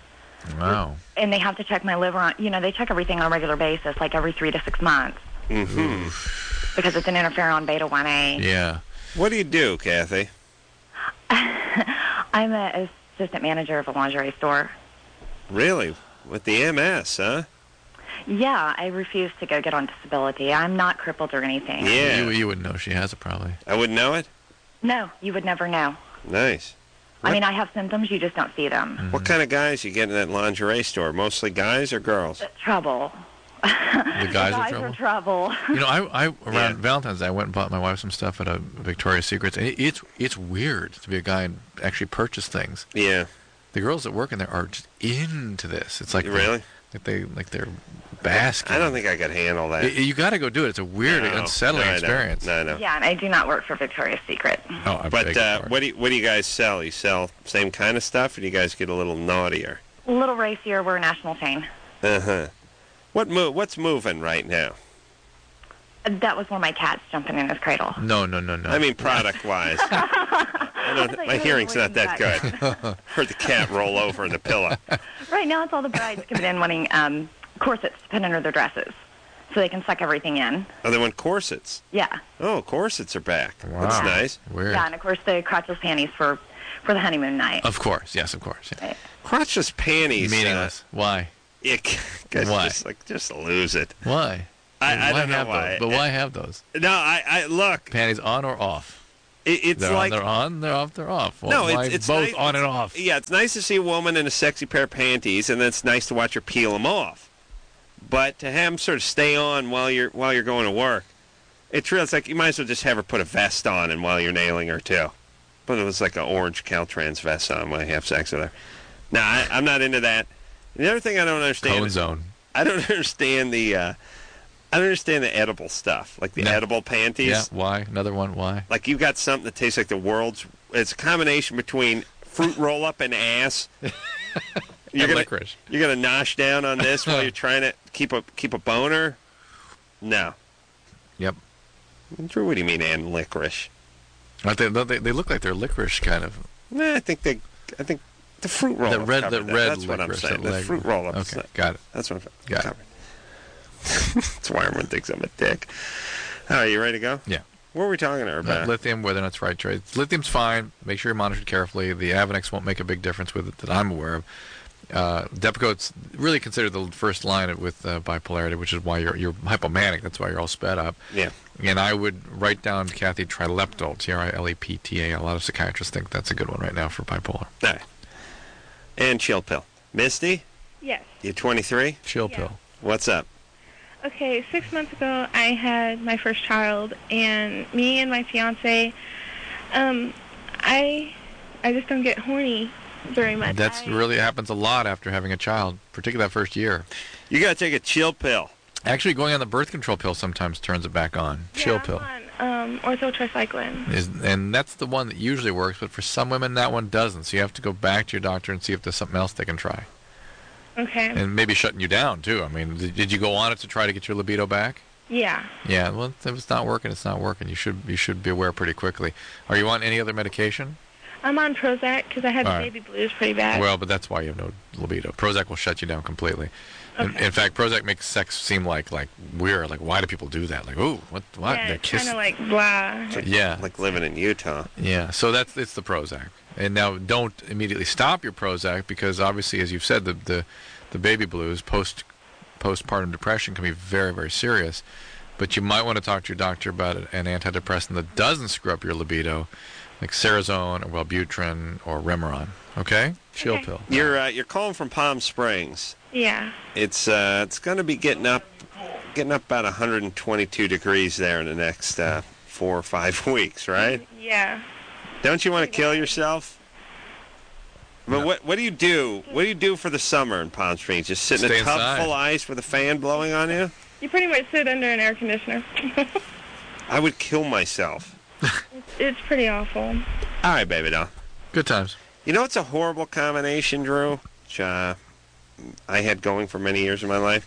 Wow. And they have to check my liver on, they check everything on a regular basis, like every 3 to 6 months. Mm-hmm. Because it's an interferon beta 1A. Yeah. What do you do, Kathy? I'm an assistant manager of a lingerie store. Really? With the MS, huh? Yeah, I refuse to go get on disability. I'm not crippled or anything. Yeah. You wouldn't know she has it, probably. I wouldn't know it? No, you would never know. Nice. I mean, I have symptoms, you just don't see them. Mm-hmm. What kind of guys you get in that lingerie store? Mostly guys or girls? Trouble. The guys are trouble. I around Valentine's Day, I went and bought my wife some stuff at a Victoria's Secrets, and it's weird to be a guy and actually purchase things. Yeah. The girls that work in there are just into this. It's like really? They're basking. I don't think I could handle that. You got to go do it. It's a weird, unsettling experience. No. Yeah, and I do not work for Victoria's Secret. Oh, I but what do you guys sell? You sell same kind of stuff, or do you guys get a little naughtier? A little racier. We're a national chain. Uh-huh. What's moving right now? That was one of my cats jumping in his cradle. No. I mean, product-wise. My hearing's not that good. Heard the cat roll over in the pillow. Right now, it's all the brides coming in wanting corsets to put under their dresses so they can suck everything in. Oh, they want corsets? Yeah. Oh, corsets are back. Wow. That's nice. Weird. Yeah, and of course the crotchless panties for the honeymoon night. Of course, yes, of course. Yeah. Right. Crotchless panties. Meaningless. Why? Why? Just lose it. Why? I don't know why. But why have those? No, I look. Panties on or off? It's they're like they're on, they're off, they're off. Well, no, why it's both nice, on and off. Yeah, it's nice to see a woman in a sexy pair of panties, and then it's nice to watch her peel them off. But to have them sort of stay on while you're going to work, it's real. It's like you might as well just have her put a vest on, and while you're nailing her too. But it was like an orange Caltrans vest on when I have sex with her. No, I'm not into that. The other thing I don't understand. Cone zone. I don't understand the edible stuff, like the edible panties. Yeah, why? Another one, why? Like you've got something that tastes like the world's... It's a combination between fruit roll-up and ass. Licorice. You're going to nosh down on this while you're trying to keep a boner? No. Yep. Drew, what do you mean, and licorice? They look like they're licorice, kind of. Nah, I think the fruit roll-up. The red That's licorice. what I'm saying. The fruit roll-up. Okay, got it. That's what I'm got it. That's why everyone thinks I'm a dick. All right, you ready to go? Yeah. What were we talking about? Lithium, whether or not it's right choice. Lithium's fine. Make sure you're monitored carefully. The Avonex won't make a big difference with it that I'm aware of. Depakote's really considered the first line with bipolarity, which is why you're hypomanic. That's why you're all sped up. Yeah. And I would write down, Kathy, Trileptal, Trilepta. A lot of psychiatrists think that's a good one right now for bipolar. All right. And chill pill. Misty? Yes. You're 23? Chill Yeah. pill. What's up? Okay, 6 months ago, I had my first child, and me and my fiance, I just don't get horny very much. That's really happens a lot after having a child, particularly that first year. You got to take a chill pill. Actually, going on the birth control pill sometimes turns it back on. Chill pill. I'm on orthotricycline. And that's the one that usually works, but for some women that one doesn't. So you have to go back to your doctor and see if there's something else they can try. Okay. And maybe shutting you down, too. I mean, did you go on it to try to get your libido back? Yeah. Yeah, well, if it's not working, it's not working. You should be aware pretty quickly. Are you on any other medication? I'm on Prozac because I had the baby blues pretty bad. Well, but that's why you have no libido. Prozac will shut you down completely. Okay. In fact, Prozac makes sex seem like weird. Like, why do people do that? Like, ooh, what? Yeah, They're it's kind of like blah. Like living in Utah. Yeah, so it's the Prozac. And now don't immediately stop your Prozac because obviously, as you've said, the baby blues, postpartum depression can be very, very serious. But you might want to talk to your doctor about an antidepressant that doesn't screw up your libido, like Cerazone or Wellbutrin or Remeron. Okay? Chill pill. You're calling from Palm Springs. Yeah. It's going to be getting up about 122 degrees there in the next 4 or 5 weeks, right? Yeah. Don't you want to kill yourself? But no. What do you do? What do you do for the summer in Palm Springs? Just sit in a tub full of ice with a fan blowing on you? You pretty much sit under an air conditioner. I would kill myself. It's pretty awful. All right, baby doll. Good times. You know it's a horrible combination, Drew, which I had going for many years of my life?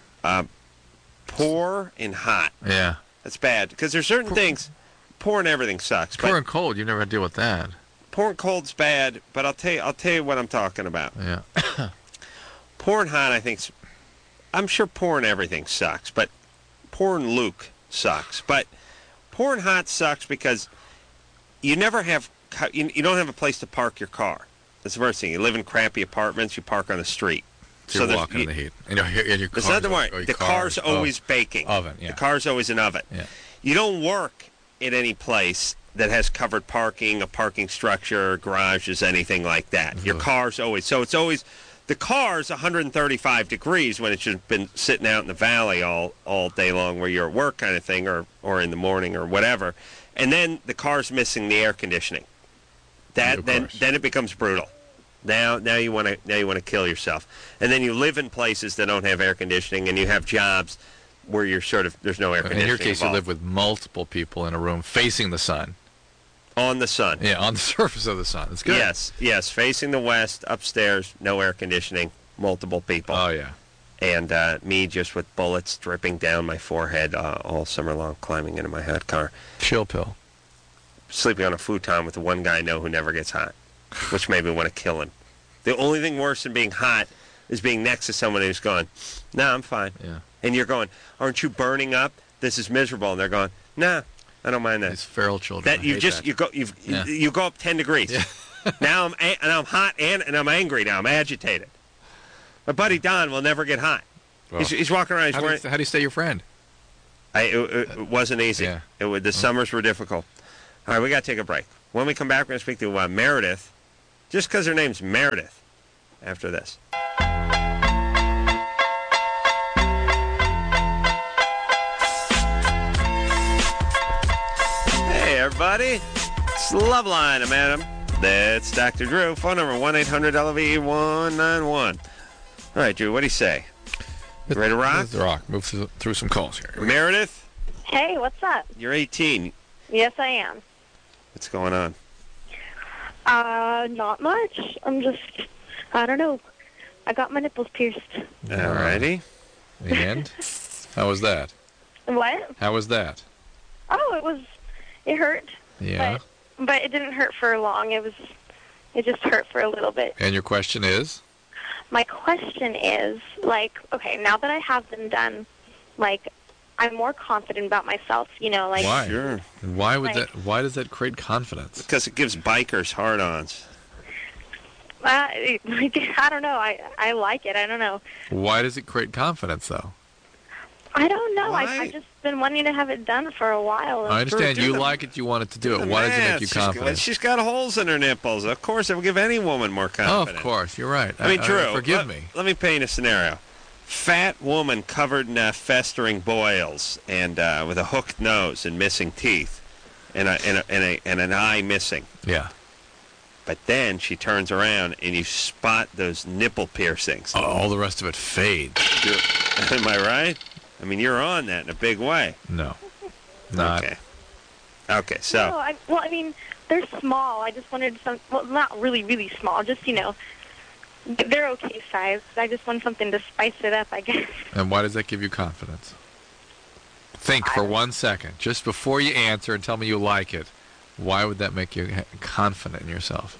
Poor and hot. Yeah. That's bad, because there's certain things. Poor and everything sucks. Poor and cold, you never had to deal with that. Poor and cold's bad, but I'll tell you what I'm talking about. Yeah. Poor and hot, I'm sure poor and everything sucks, but poor and Luke sucks. But poor and hot sucks because you never have, you don't have a place to park your car. That's the first thing. You live in crappy apartments, you park on the street. So you're walking in the heat. And your it's not the way. The car's always baking. Oven, yeah. The car's always an oven. Yeah. You don't work in any place that has covered parking, a parking structure, garages, anything like that. Mm-hmm. Your car's always... So it's always... The car's 135 degrees when it's just been sitting out in the valley all day long where you're at work kind of thing or in the morning or whatever. And then the car's missing the air conditioning. Then it becomes brutal. Now you want to kill yourself. And then you live in places that don't have air conditioning and you have jobs where you're there's no air conditioning. In your case, involved. you live with multiple people in a room facing the sun. On the sun. Yeah, on the surface of the sun. It's good. Yes, facing the west, upstairs, no air conditioning, multiple people. Oh, yeah. And me just with bullets dripping down my forehead all summer long, climbing into my hot car. Chill pill. Sleeping on a futon with the one guy I know who never gets hot, which made me want to kill him. The only thing worse than being hot is being next to someone who's going, "No, I'm fine." Yeah. And you're going, "Aren't you burning up? This is miserable." And they're going, "Nah, I don't mind that." These feral children. You go up 10 degrees. Yeah. Now I'm hot and I'm angry now. I'm agitated. My buddy Don will never get hot. Well, he's walking around. How do you stay your friend? It wasn't easy. Yeah. The summers were difficult. All right, we got to take a break. When we come back, we're going to speak to Meredith, just because her name's Meredith, after this. Hey, everybody. It's Loveline, madam. That's Dr. Drew. Phone number 1-800-LV-191. All right, Drew, what do you say? You ready to rock? Let's rock. Move through some calls here. Meredith? Hey, what's up? You're 18. Yes, I am. What's going on? Not much. I don't know. I got my nipples pierced. All righty. And? How was that? What? How was that? Oh, it hurt. Yeah. But it didn't hurt for long. It just hurt for a little bit. And your question is? My question is, okay, now that I have them done, I'm more confident about myself, Why? Sure. And why why does that create confidence? Because it gives bikers hard-ons. I don't know. I like it. I don't know. Why does it create confidence, though? I don't know. I've just been wanting to have it done for a while. I understand you like it. You wanted to do it. Why does it make you confident? She's got holes in her nipples. Of course, it will give any woman more confidence. Oh, of course. You're right. I mean, Drew, forgive me. Let me paint a scenario. Fat woman covered in festering boils and with a hooked nose and missing teeth and an eye missing. Yeah. But then she turns around and you spot those nipple piercings. Oh, all the rest of it fades. Am I right? I mean, you're on that in a big way. No. Not. Okay, so. No, I mean, they're small. I just wanted not really, really small. Just, they're okay size. I just want something to spice it up, I guess. And why does that give you confidence? Think for 1 second. Just before you answer and tell me you like it, why would that make you confident in yourself?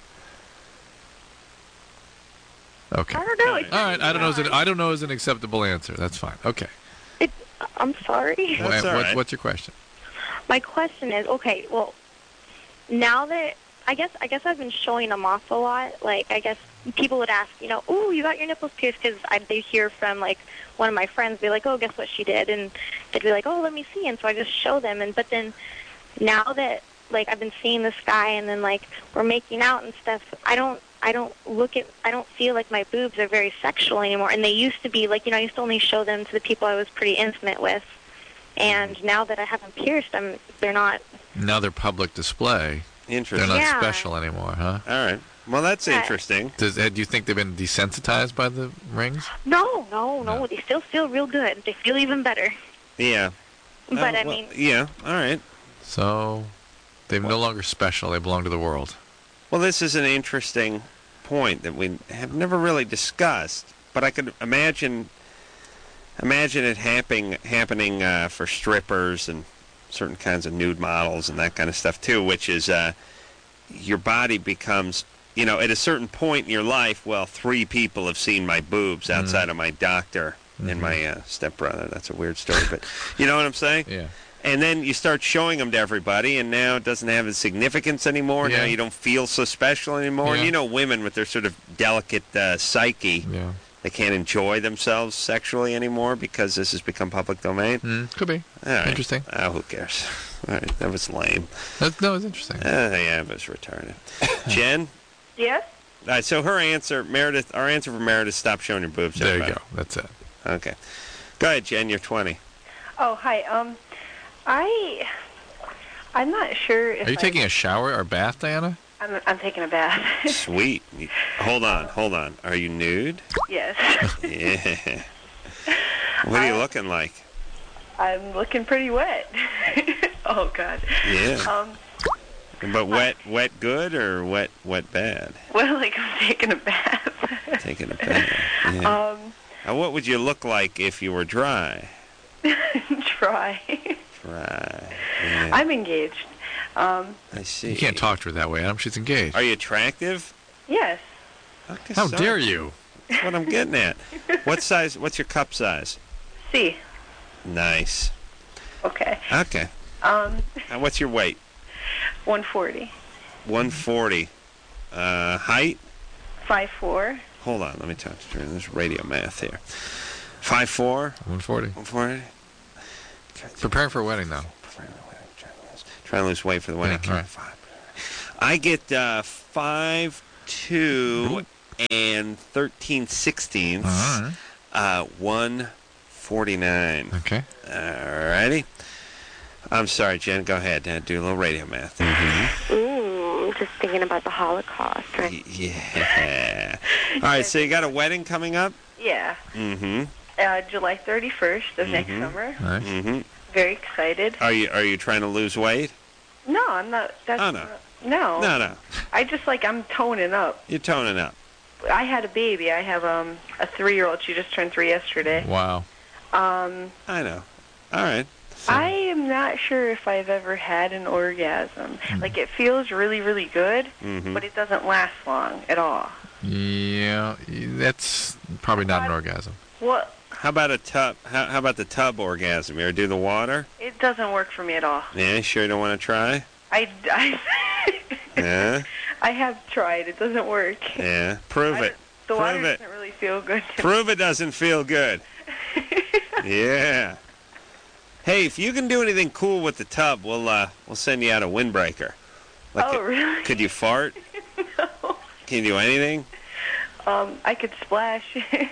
Okay. I don't know. All right. I don't know is an acceptable answer. That's fine. Okay. I'm sorry. That's all right. What's your question? My question is, okay, well, now that I guess I've been showing them off a lot. I guess people would ask, oh, you got your nipples pierced, because they hear from one of my friends be like, oh, guess what she did, and they'd be like, oh, let me see, and so I just show them, but then now that I've been seeing this guy, and then we're making out and stuff, I don't feel like my boobs are very sexual anymore. And they used to be I used to only show them to the people I was pretty intimate with. And now that I have them pierced, they're not. Now they're public display. Interesting. They're not special anymore, huh? All right. Well, that's interesting. Do you think they've been desensitized by the rings? No. They still feel real good. They feel even better. Yeah. But Yeah. All right. So they're no longer special. They belong to the world. Well, this is an interesting point that we have never really discussed, but I could imagine it happening for strippers and certain kinds of nude models and that kind of stuff too, which is your body becomes, at a certain point in your life, 3 people have seen my boobs outside of my doctor and my stepbrother. That's a weird story, but you know what I'm saying? Yeah. And then you start showing them to everybody, and now it doesn't have a significance anymore. Yeah. Now you don't feel so special anymore. Yeah. And women with their sort of delicate psyche, they can't enjoy themselves sexually anymore because this has become public domain. Could be. All right. Interesting. Oh, who cares? All right, that was lame. No, it's interesting. Yeah, it was retarded. Jen? Yes? All right, so her answer, Meredith, our answer for Meredith, stop showing your boobs. There you go. That's it. Okay. Go ahead, Jen, you're 20. Oh, hi. I'm not sure if Are you taking a shower or bath, Diana? I'm taking a bath. Sweet. Hold on. Are you nude? Yes. Yeah. What are you looking like? I'm looking pretty wet. Oh, God. Yeah. But wet good or wet bad? Well, I'm taking a bath. Taking a bath. Yeah. Now, what would you look like if you were dry? Dry. Yeah. I'm engaged. I see. You can't talk to her that way, Adam. She's engaged. Are you attractive? Yes. How dare you? That's what I'm getting at. What size? What's your cup size? C. Nice. Okay. And what's your weight? 140. 140. Height? 5'4". Hold on, let me talk to you. There's radio math here. 5'4". 140. 140. Preparing for a wedding, though. Trying to lose weight for the wedding. Yeah, right. I get 5'2" and 13/16. All right. 149. Okay. All righty. I'm sorry, Jen. Go ahead. Do a little radio math. Just thinking about the Holocaust. Right? Yeah. All right, so you got a wedding coming up? Yeah. Mm-hmm. July 31st of next summer. Nice. Mm-hmm. Very excited. Are you trying to lose weight? No, I'm not. That's Oh, no. No. No. I just I'm toning up. You're toning up. I had a baby. I have a 3-year-old. She just turned 3 yesterday. Wow. I know. All right. I am not sure if I've ever had an orgasm. Like, it feels really, really good, but it doesn't last long at all. Yeah, that's probably not an orgasm. What? How about a tub? How about the tub orgasm? You ever do the water? It doesn't work for me at all. Yeah, you sure you don't want to try? Yeah? I have tried. It doesn't work. Yeah. Prove it. The water Prove it. doesn't really feel good to Prove it doesn't feel good. Yeah. Hey, if you can do anything cool with the tub, we'll send you out a windbreaker. Really? Could you fart? No. Can you do anything? I could splash.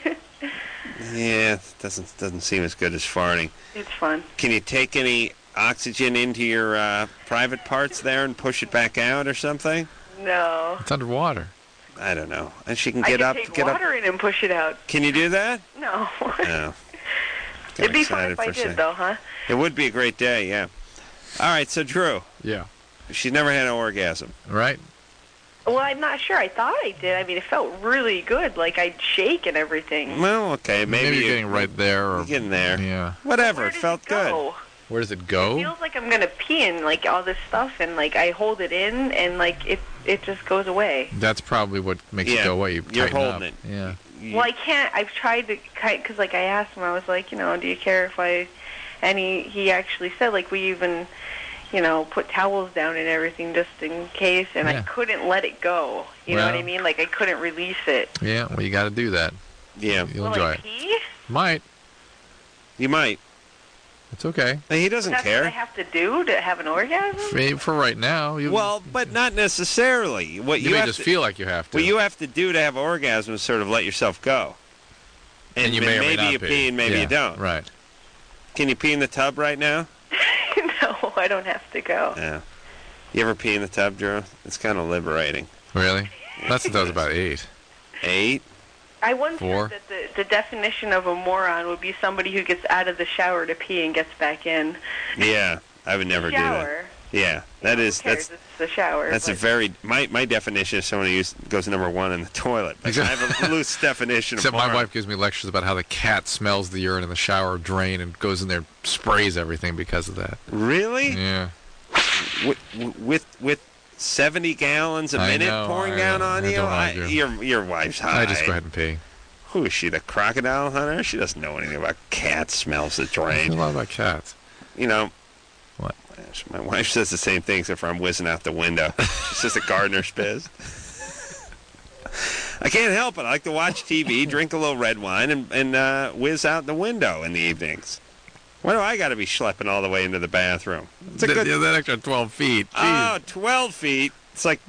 Yeah, it doesn't seem as good as farting. It's fun. Can you take any oxygen into your private parts there and push it back out or something? No. It's underwater. I don't know. And she can I get can up. take Get water up. in and push it out. Can you do that? No. No. It'd be fun if I did, though, huh? It would be a great day, yeah. All right, so Drew. Yeah. She's never had an orgasm. Right? Well, I'm not sure. I thought I did. I mean, it felt really good. Like, I'd shake and everything. Well, okay, maybe you're getting right there. Or, you're getting there. Yeah. Whatever, Where it does felt it go? good. Where does it It go? feels like I'm going to pee in, like, all this stuff, and, like, I hold it in, and, like, it just goes away. That's probably what makes it go away. You're tighten holding up. it. Yeah. Well, I can't. I've tried to, because, like, I asked him, I was like, do you care if I, and he actually said, like, we even, put towels down and everything just in case, and I couldn't let it go. You know what I mean? Like, I couldn't release it. Yeah, well, you got to do that. Yeah. You'll Will enjoy I it. pee? Might. You might. It's okay. Hey, he doesn't That's care. what I have to do to have an orgasm? For right now. Well, but not necessarily. What you you may have just to, feel like you have to. What you have to do to have an orgasm is sort of let yourself go. And you may or may maybe not you pee. pee and maybe Yeah, you don't. Right. Can you pee in the tub right now? No, I don't have to go. Yeah. You ever pee in the tub, Drew? It's kind of liberating. Really? That's what that was about 8. 8? I once 4. heard that the definition of a moron would be somebody who gets out of the shower to pee and gets back in. Yeah, I would never do that. Shower. Yeah, that is It's the shower. that's a very my definition is someone who goes number 1 in the toilet. But I have a loose definition Except of my moron. wife gives me lectures about how the cat smells the urine in the shower drain and goes in there and sprays everything because of that. Really? Yeah. With 70 gallons a minute pouring down on you? don't argue. Your wife's high. I just go ahead and pee. Who is she, the crocodile hunter? She doesn't know anything about cat smells that I feel a drain. lot about cats. What? My wife says the same thing except for I'm whizzing out the window. She says the gardener's pissed. I can't help it. I like to watch TV, drink a little red wine, and whiz out the window in the evenings. Why do I got to be schlepping all the way into the bathroom? It's a good... that extra 12 feet. Oh, 12 feet. It's like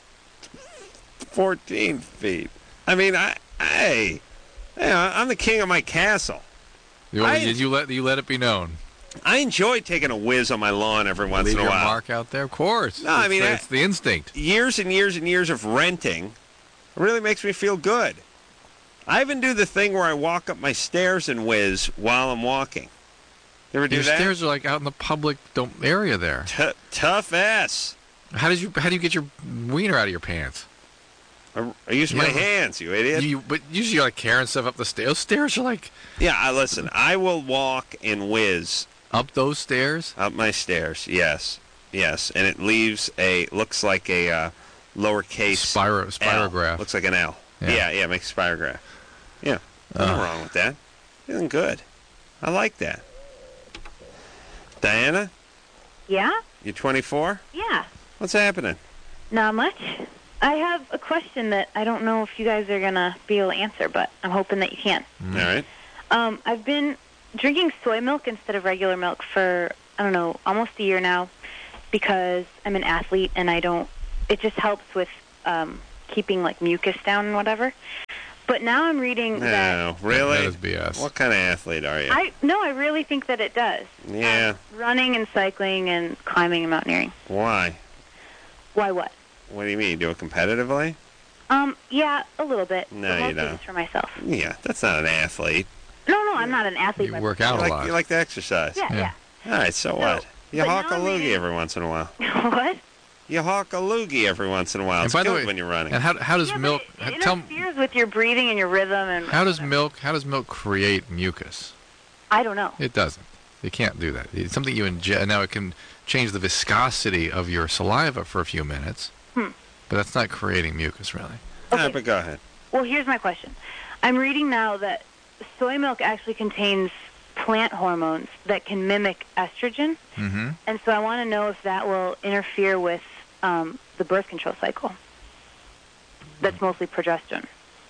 14 feet. I mean, I'm the king of my castle. You let it be known. I enjoy taking a whiz on my lawn every once Leave in a your while. mark out there, of course. No, I mean, it's the instinct. Years and years and years of renting really makes me feel good. I even do the thing where I walk up my stairs and whiz while I'm walking. You ever do Your that? stairs are like out in the public area there. Tough ass. How do you get your wiener out of your pants? I use my hands, you idiot. But usually you're like carrying stuff up the stairs. Those stairs are like... Yeah, listen, I will walk and whiz. Up those stairs? Up my stairs, yes. Yes, and it looks like a lowercase spirograph. L. Looks like an L. Yeah, it makes a spirograph. Yeah, nothing wrong with that. Feeling good. I like that. Diana? Yeah? You 24? Yeah. What's happening? Not much. I have a question that I don't know if you guys are going to be able to answer, but I'm hoping that you can. All right. I've been drinking soy milk instead of regular milk for, I don't know, almost a year now because I'm an athlete and it just helps with keeping, like, mucus down and whatever. But now I'm reading that... No, really? That is BS. What kind of athlete are you? I really think that it does. Yeah. Running and cycling and climbing and mountaineering. Why? Why what? What do you mean? You do it competitively? Yeah, a little bit. No, but you mostly don't. just for myself. Yeah, that's not an athlete. No, I'm not an athlete. You work out a lot. You like to exercise. Yeah. All right, so what? You but hawk now a I'm loogie reading- every once in a while. What? You hawk a loogie every once in a while. And It's by the good way, when you're running. And how does milk... It tell interferes with your breathing and your rhythm. And how does milk create mucus? I don't know. It doesn't. You can't do that. It's something you ingest. Now, it can change the viscosity of your saliva for a few minutes, but that's not creating mucus, really. Okay. But go ahead. Well, here's my question. I'm reading now that soy milk actually contains plant hormones that can mimic estrogen, and so I want to know if that will interfere with the birth control cycle. That's mostly progesterone.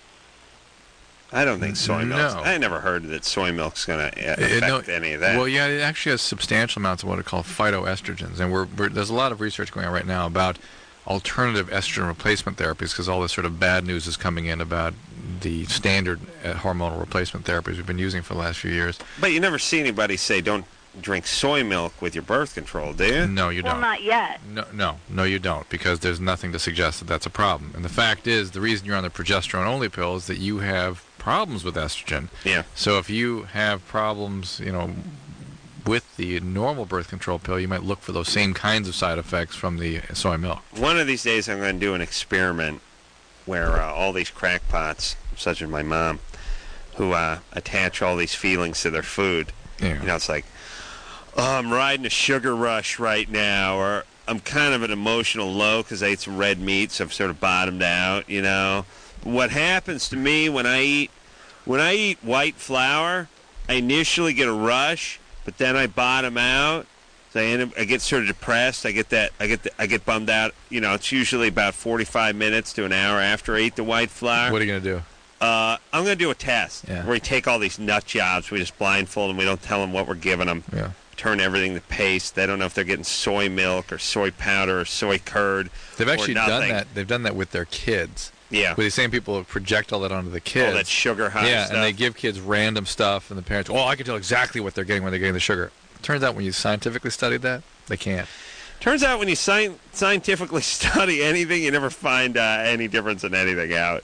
I don't think soy milk. No. I never heard that soy milk's going to affect any of that. Well, yeah, it actually has substantial amounts of what are called phytoestrogens, and there's a lot of research going on right now about alternative estrogen replacement therapies because all this sort of bad news is coming in about the standard hormonal replacement therapies we've been using for the last few years. But you never see anybody say don't drink soy milk with your birth control, do you? No, you Well, don't. not yet. No, you don't, because there's nothing to suggest that that's a problem. And the fact is, the reason you're on the progesterone-only pill is that you have problems with estrogen. Yeah. So if you have problems, with the normal birth control pill, you might look for those same kinds of side effects from the soy milk. One of these days I'm going to do an experiment where all these crackpots, such as my mom, who attach all these feelings to their food. Yeah. It's like, oh, I'm riding a sugar rush right now, or I'm kind of an emotional low because I ate some red meat, so I've sort of bottomed out, What happens to me when I eat white flour, I initially get a rush, but then I bottom out. So I get sort of depressed. I get bummed out. It's usually about 45 minutes to an hour after I eat the white flour. What are you going to do? I'm going to do a test Yeah. where we take all these nut jobs. We just blindfold them. We don't tell them what we're giving them. Yeah. Turn everything to paste. They don't know if they're getting soy milk or soy powder or soy curd. They've actually or nothing. done that. They've done that with their kids. Yeah. With these same people project all that onto the kids. All that sugar high Yeah, stuff. and they give kids random stuff, and the parents, I can tell exactly what they're getting when they're getting the sugar. Turns out when you scientifically studied that, they can't. Turns out when you scientifically study anything, you never find any difference in anything out.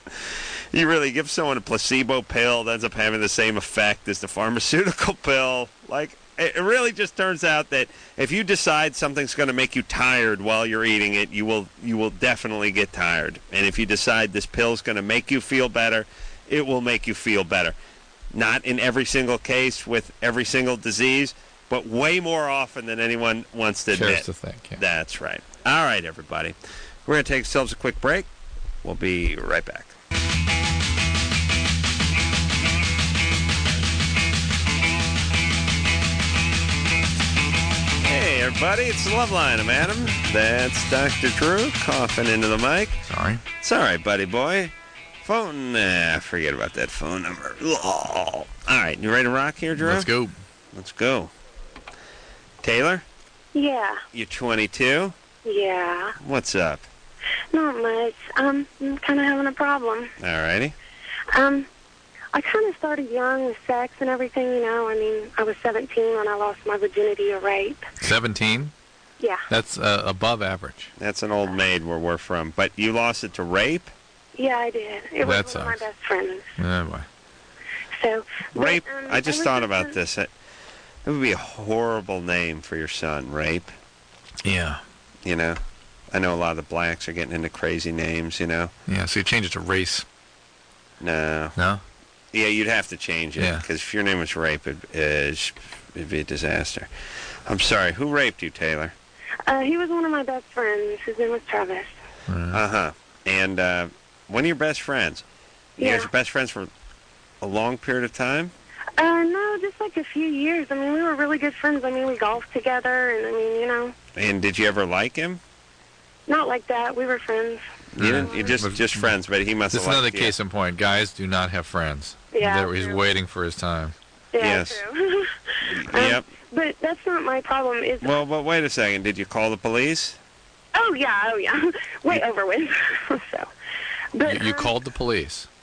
You really give someone a placebo pill that ends up having the same effect as the pharmaceutical pill. Like, it really just turns out that if you decide something's going to make you tired while you're eating it, you will definitely get tired. And if you decide this pill's going to make you feel better, it will make you feel better. Not in every single case with every single disease, but way more often than anyone wants to admit. Cares to think, yeah. That's right. All right, everybody. We're going to take ourselves a quick break. We'll be right back. Hey, everybody, it's the Love Line. I'm Adam. That's Dr. Drew coughing into the mic. Sorry. It's all right, buddy boy. Phone, forget about that phone number. All right, you ready to rock here, Drew? Let's go. Let's go. Taylor, Yeah. you're 22. Yeah. What's up? Not much. I'm kind of having a problem. All righty. I kind of started young with sex and everything, I was 17 when I lost my virginity to rape. 17? Yeah. That's above average. That's an old maid where we're from. But you lost it to rape? Yeah, I did. It That was one of my sucks. best friends. Oh, boy. So, Rape, but, I just was thought about this. It would be a horrible name for your son, Rape. Yeah. I know a lot of the blacks are getting into crazy names, Yeah, so you change it to race. No. No? Yeah, you'd have to change it, Yeah. because if your name was Rape, it'd be a disaster. I'm sorry, who raped you, Taylor? He was one of my best friends. His name was Travis. Uh-huh. And one of your best friends? You guys Yeah. are best friends for a long period of time? No, just like a few years. We were really good friends. We golfed together, and And did you ever like him? not like that. We were friends. You're just friends, but he must have. This is another case in point. Guys do not have friends. Yeah, he's waiting for his time. Yeah, yes. True. Yep. But that's not my problem. Well, but wait a second. Did you call the police? Oh yeah. Way over with. So. But you called the police.